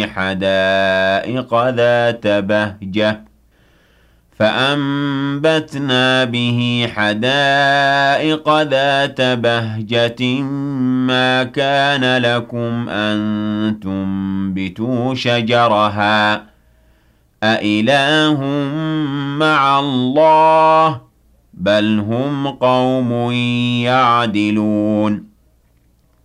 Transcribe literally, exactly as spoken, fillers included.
حَدَائِقَ ذَاتَ بَهْجَةٍ فَأَنبَتْنَا بِهِ حَدَائِقَ ذَاتَ بَهْجَةٍ مَّا كَانَ لَكُمْ أَن تُنبِتُوا شَجَرَهَا ۗ أَإِلَٰهٌ مَّعَ اللَّهِ ۚ بَلْ هُمْ قَوْمٌ يَعْدِلُونَ